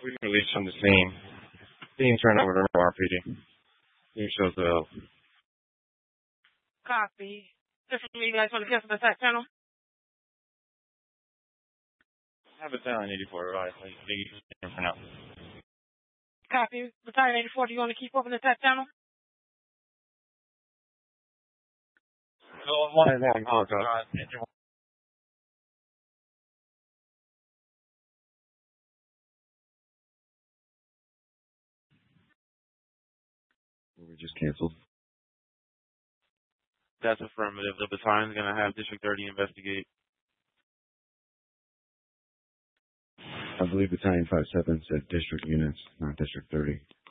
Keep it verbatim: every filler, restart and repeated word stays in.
We released from the scene. Being turned over to R P D. You shows the help. Copy. This is me, guys, want to cancel the attack channel? Have a talent eighty-four, right? Like, they for now. Copy. Battalion eighty-four, do you want to keep open the attack channel? Oh, one, one, oh, God. We just canceled. That's affirmative. The battalion's going to have District thirty investigate. I believe Battalion five seven said district units, not District thirty.